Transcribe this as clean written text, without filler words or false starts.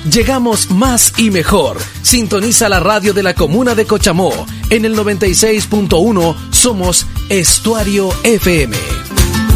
Llegamos más y mejor. Sintoniza la radio de la comuna de Cochamó. En el 96.1 somos Estuario FM.